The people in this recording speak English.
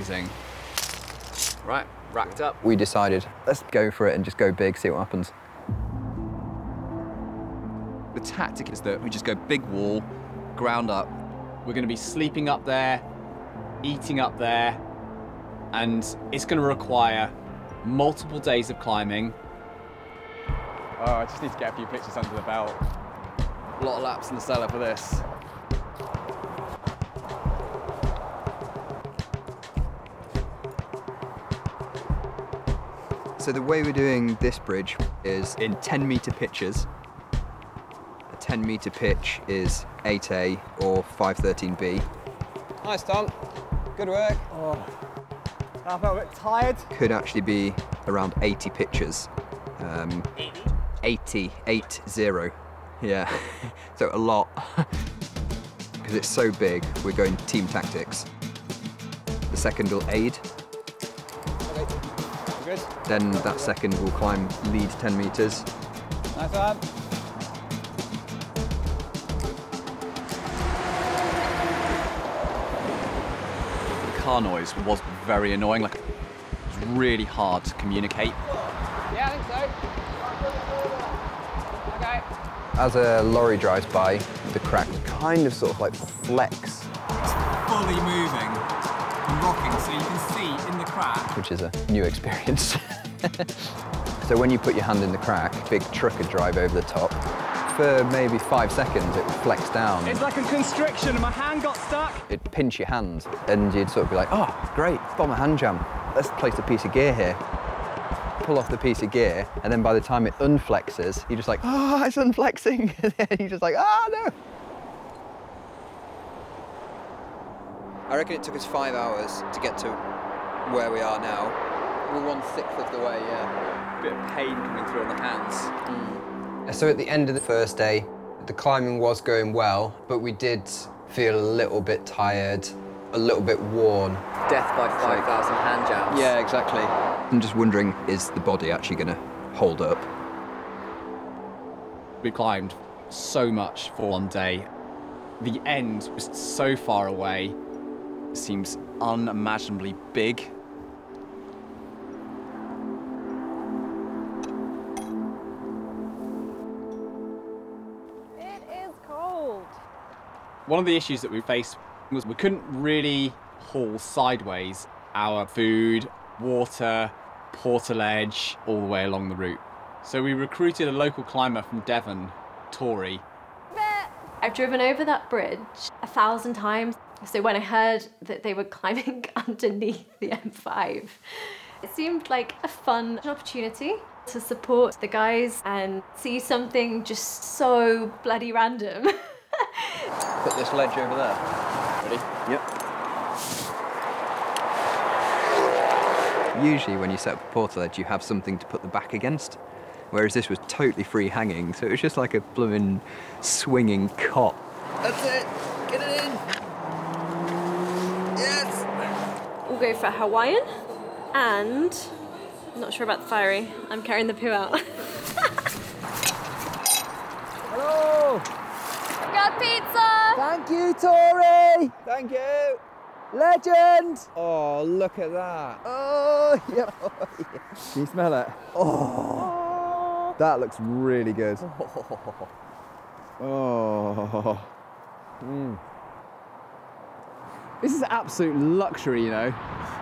amazing. Right, racked up. We decided, let's go for it and just go big, see what happens. The tactic is that we just go big wall, ground up. We're going to be sleeping up there, eating up there, and it's going to require multiple days of climbing. Oh, I just need to get a few pictures under the belt. A lot of laps in the cellar for this. So the way we're doing this bridge is in 10-metre pitches. A 10-metre pitch is 8A or 513B. Nice, Tom. Good work. Oh, I felt a bit tired. Could actually be around 80 pitches. 80, 80. Yeah, so a lot. Because it's so big, we're going team tactics. The second will aid. Okay, good. Then that second will climb lead 10 metres. Nice one. The car noise was very annoying. Like, it was really hard to communicate. Yeah, I think so. Okay. As a lorry drives by, the crack kind of sort of like flex, Fully moving and rocking, so you can see in the crack. which is a new experience. So when you put your hand in the crack, a big truck would drive over the top. For maybe 5 seconds, it would flex down. It's like a constriction and my hand got stuck. It'd pinch your hand, and you'd sort of be like, oh, great, got my hand jam. Let's place a piece of gear here. Pull off the piece of gear, and then by the time it unflexes, you're just like, oh, it's unflexing. And then you're just like, oh, no. I reckon it took us 5 hours to get to where we are now. We're 1/6 of the way, yeah. Bit of pain coming through on the hands. So at the end of the first day, the climbing was going well, but we did feel a little bit tired, a little bit worn. Death by 5,000 hand jams. Yeah, exactly. I'm just wondering, is the body actually going to hold up? We climbed so much for one day. The end was so far away. It seems unimaginably big. It is cold. One of the issues that we faced was we couldn't really haul sideways our food, water, portaledge, all the way along the route. So we recruited a local climber from Devon, Tori. I've driven over that bridge 1,000 times. So when I heard that they were climbing underneath the M5, it seemed like a fun opportunity to support the guys and see something just so bloody random. Put this ledge over there. Ready? Yep. Usually when you set up a portaledge, you have something to put the back against, whereas this was totally free hanging, so it was just like a blooming swinging cot. That's it! Get it in! Yes! We'll go for Hawaiian, and I'm not sure about the fiery. I'm carrying the poo out. Hello! Got pizza! Thank you, Tori! Thank you! Legend! Oh, look at that. Oh, yeah. Can you smell it? Oh, that looks really good. Oh. This is absolute luxury, you know.